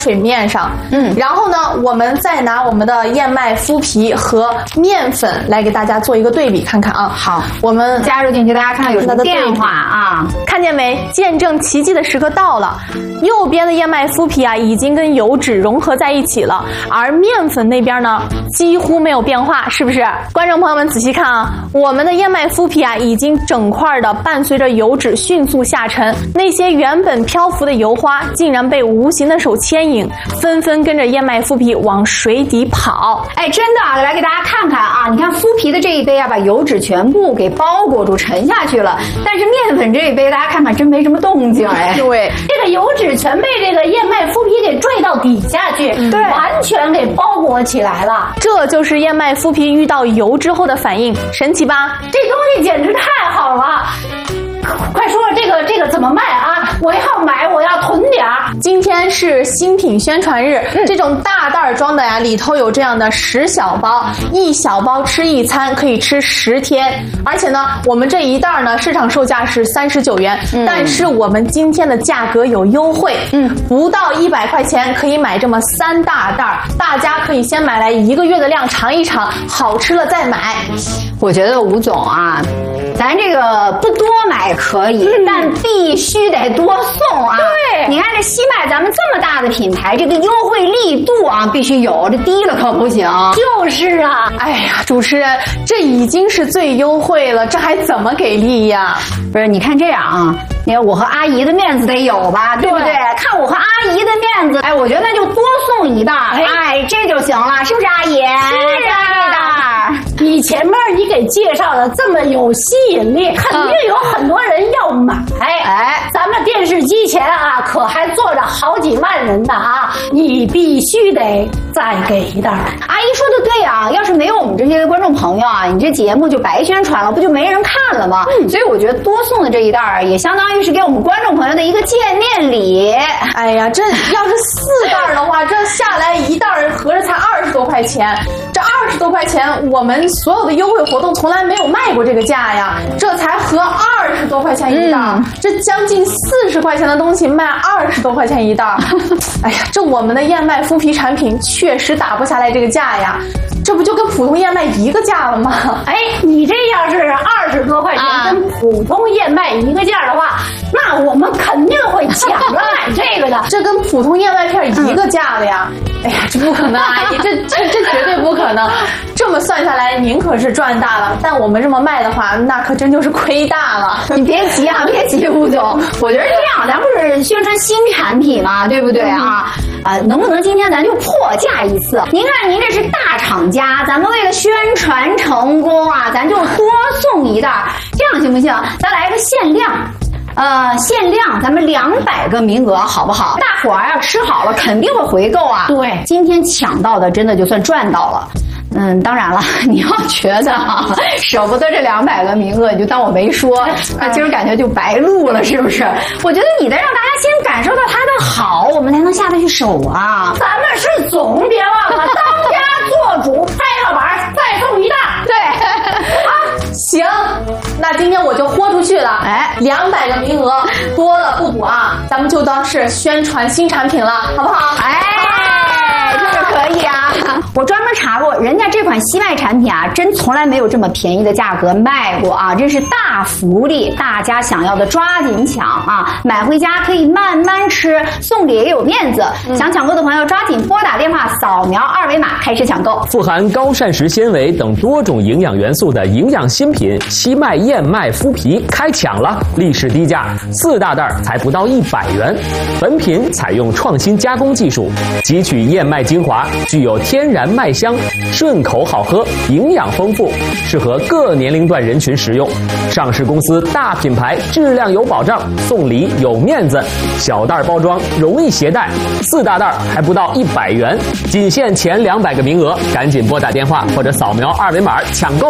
水面上，然后呢，我们再拿我们的燕麦麸皮和面粉来给大家做一个对比，看看啊。 好， 我们加入进去，大家看有什么变化啊？ 看见没？见证奇迹的时刻到了。右边的燕麦麸皮啊，已经跟油脂融合在一起了，而面粉那边呢，几乎没有变化，是不是？观众朋友们仔细看啊，我们的燕麦麸皮啊，已经整块的伴随着油脂迅速下沉，那些原本漂浮的油花，竟然被无形的手牵引，纷纷跟着燕麦麸皮往水底跑。 哎，真的啊，来给大家看看啊！你看麸皮的这一杯啊，把油脂全部给包裹住，沉下去了。但是面粉这一杯，大家看看，真没什么动静哎。 对， 这个油脂全被这个燕麦麸皮给坠到底下去， 对， 完全给包裹起来了。 这就是燕麦麸皮遇到油之后的反应，神奇吧？ 这东西简直太好了！快说这个怎么卖啊？我要买，我要囤点儿。 今天是新品宣传日，这种大袋装的呀，里头有这样的10小包，1小包吃1餐，可以吃10天。而且呢，我们这一袋呢，市场售价是39元，但是我们今天的价格有优惠，不到100块钱可以买这么3大袋，大家可以先买来1个月的量尝一尝，好吃了再买。 我觉得吴总啊，咱这个不多买可以，但必须得多送啊！ 对， 你看这西麦咱们这么大的品牌，这个优惠力度啊必须有，这低了可不行。 就是啊， 哎呀，主持人，这已经是最优惠了，这还怎么给力呀？ 不是，你看这样啊，你看我和阿姨的面子得有吧，对不对？看我和阿姨的面子，哎，我觉得那就多送1袋，哎，这就行了，是不是阿姨？ 是啊，你前面你给介绍的这么有吸引力，肯定有很多人要买。哎，咱们电视机前啊，可还坐着好几万人呢啊！你必须得再给1袋。 阿姨说的对啊，要是没有我们这些观众朋友啊，你这节目就白宣传了，不就没人看了吗？所以我觉得多送的这1袋也相当于是给我们观众朋友的一个见面礼。 哎呀，这要是4袋的话，这下来1袋合着才20多块钱，这20多块钱，我们所有的优惠活动从来没有卖过这个价呀，这才合20多块钱1袋，这将近40块钱的东西卖20多块钱1袋，哎呀，这我们的燕麦麸皮产品确实打不下来这个价呀，这不就跟普通燕麦一个价了吗？ 哎，你这要是20多块钱跟普通燕麦一个价的话，那我们肯定会抢着买这个的。 这跟普通燕麦片一个价了呀！哎呀，这不可能，阿姨，这绝对不可能。这么算下来，您可是赚大了，但我们这么卖的话，那可真就是亏大了。 你别急啊，别急，吴总，我觉得这样，咱不是宣传新产品嘛，对不对啊？能不能今天咱就破价一次？您看您这是大厂家，咱们为了宣传成功啊，咱就多送1袋，这样行不行？咱来个限量。限量咱们200个名额，好不好？大伙儿要吃好了，肯定会回购啊。 对， 今天抢到的真的就算赚到了。当然了，你要觉得啊舍不得这200个名额，你就当我没说，那今儿感觉就白录了，是不是？我觉得你得让大家先感受到它的好，我们才能下得去手啊。 咱们是总，别忘了当家做主，拍了板再送1袋。 对， 啊，行，那今天我就豁出去了。哎，200个名额多了不补啊，咱们就当是宣传新产品了，好不好？ 哎，这个可以啊。我专门查过，人家这款西麦产品啊，真从来没有这么便宜的价格卖过啊！这是大福利，大家想要的抓紧抢啊！买回家可以慢慢吃，送礼也有面子。想抢购的朋友抓紧拨打电话，扫描2维码开始抢购。 富含高膳食纤维等多种营养元素的营养新品西麦燕麦麸皮开抢了，历史低价，4大袋才不到100元。本品采用创新加工技术，汲取燕麦精华，具有天然麦香，顺口好喝，营养丰富，适合各年龄段人群食用。上市公司大品牌，质量有保障，送礼有面子，小袋包装容易携带，4大袋还不到100元，仅限前200个名额，赶紧拨打电话或者扫描2维码抢购。